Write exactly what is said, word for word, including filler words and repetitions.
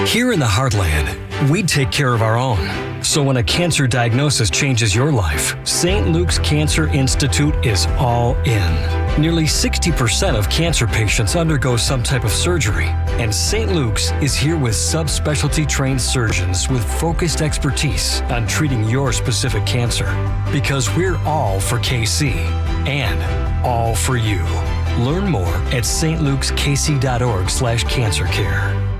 Here in the Heartland, we take care of our own. So when a cancer diagnosis changes your life, Saint Luke's Cancer Institute is all in. Nearly sixty percent of cancer patients undergo some type of surgery, and Saint Luke's is here with subspecialty trained surgeons with focused expertise on treating your specific cancer. Because we're all for K C and all for you. Learn more at s t lukes k c dot org slash cancer care.